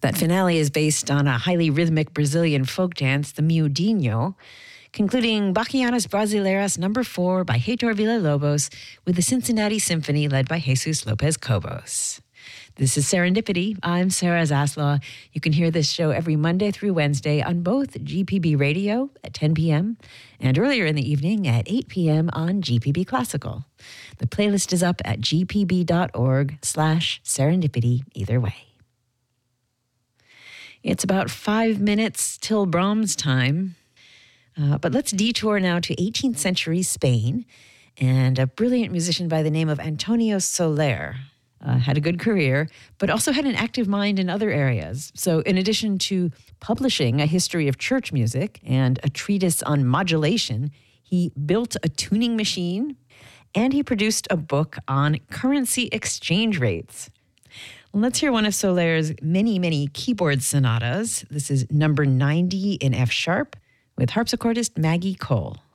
That finale is based on a highly rhythmic Brazilian folk dance, the miudinho, concluding Bachianas Brasileiras No. 4 by Heitor Villa-Lobos with the Cincinnati Symphony led by Jesus Lopez-Cobos. This is Serendipity. I'm Sarah Zaslaw. You can hear this show every Monday through Wednesday on both GPB Radio at 10 p.m. and earlier in the evening at 8 p.m. on GPB Classical. The playlist is up at gpb.org/serendipity either way. It's about 5 minutes till Brahms time. But let's detour now to 18th century Spain and a brilliant musician by the name of Antonio Soler. Had a good career, but also had an active mind in other areas. So in addition to publishing a history of church music and a treatise on modulation, he built a tuning machine and he produced a book on currency exchange rates. Let's hear one of Soler's many, many keyboard sonatas. This is number 90 in F sharp with harpsichordist Maggie Cole.